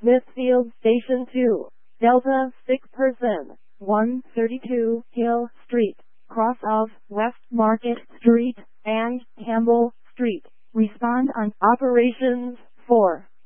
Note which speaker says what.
Speaker 1: Smithfield Station 2, Delta 6 person, 132 Hill Street, cross of West Market Street and Campbell Street. Respond on operations 4.